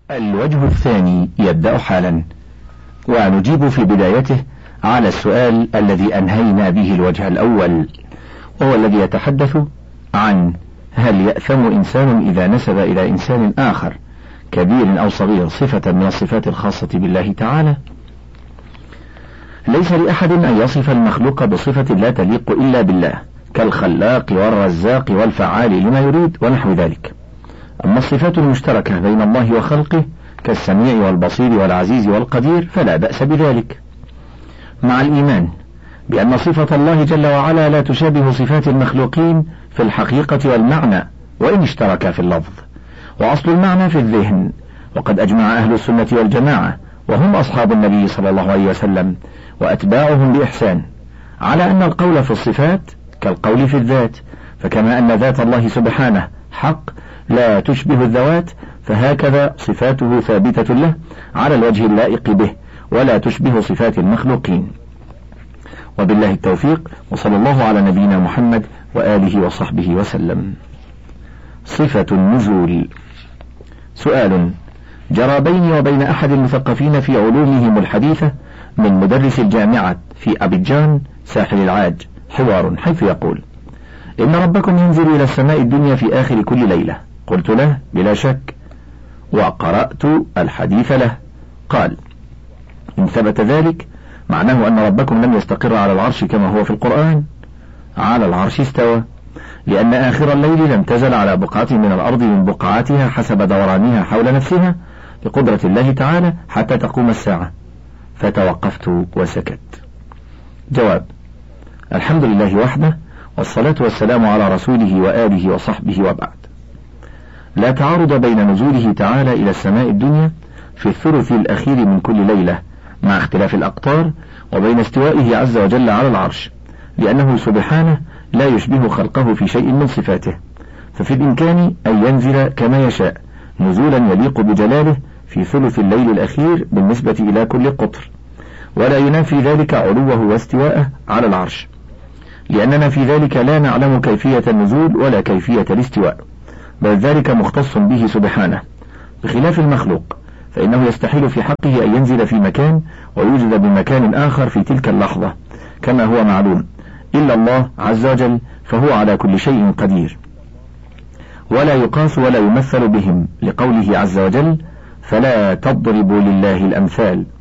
الوجه الثاني يبدأ حالا، ونجيب في بدايته على السؤال الذي أنهينا به الوجه الأول، وهو الذي يتحدث عن هل يأثم إنسان إذا نسب إلى إنسان آخر كبير أو صغير صفة من الصفات الخاصة بالله تعالى؟ ليس لأحد أن يصف المخلوق بصفة لا تليق إلا بالله، كالخلاق والرزاق والفعال لما يريد ونحو ذلك. أما الصفات المشتركة بين الله وخلقه كالسميع والبصير والعزيز والقدير فلا بأس بذلك، مع الإيمان بأن صفة الله جل وعلا لا تشابه صفات المخلوقين في الحقيقة والمعنى وإن اشتركا في اللفظ، وأصل المعنى في الذهن. وقد أجمع أهل السنة والجماعة وهم أصحاب النبي صلى الله عليه وسلم وأتباعهم بإحسان على أن القول في الصفات كالقول في الذات، فكما أن ذات الله سبحانه حق لا تشبه الذوات، فهكذا صفاته ثابتة له على الوجه اللائق به ولا تشبه صفات المخلوقين. وبالله التوفيق، وصلى الله على نبينا محمد وآله وصحبه وسلم. صفة النزول. سؤال جرى بيني وبين أحد المثقفين في علومهم الحديثة من مدرس الجامعة في أبيجان ساحل العاج حوار، حيث يقول: إن ربكم ينزل إلى السماء الدنيا في آخر كل ليلة. قلت له: بلا شك، وقرأت الحديث له. قال: إن ثبت ذلك معناه أن ربكم لم يستقر على العرش كما هو في القرآن، على العرش استوى، لأن آخر الليل لم تزل على بقعة من الأرض من بقعاتها حسب دورانها حول نفسها بقدرة الله تعالى حتى تقوم الساعة. فتوقفت وسكت. جواب: الحمد لله وحده، والصلاة والسلام على رسوله وآله وصحبه، وبعد. لا تعارض بين نزوله تعالى إلى السماء الدنيا في الثلث الأخير من كل ليلة مع اختلاف الأقطار، وبين استوائه عز وجل على العرش، لأنه سبحانه لا يشبه خلقه في شيء من صفاته، ففي الإمكان أن ينزل كما يشاء نزولا يليق بجلاله في ثلث الليل الأخير بالنسبة إلى كل قطر، ولا ينافي ذلك علوه واستواءه على العرش، لأننا في ذلك لا نعلم كيفية النزول ولا كيفية الاستواء، بل ذلك مختص به سبحانه، بخلاف المخلوق فإنه يستحيل في حقه أن ينزل في مكان ويوجد بمكان آخر في تلك اللحظة كما هو معلوم، إلا الله عز وجل فهو على كل شيء قدير، ولا يقاس ولا يمثل بهم، لقوله عز وجل: فلا تضربوا لله الأمثال،